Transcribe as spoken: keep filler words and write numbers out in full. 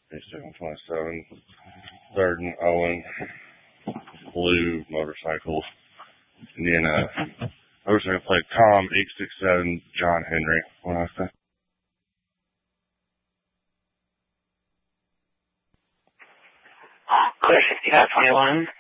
eighty-seven twenty-seven, third and Owen, blue motorcycle. And then, uh, motorcycle plate Tom, eight six seven, John Henry. What else? Clear sixty-five twenty-one.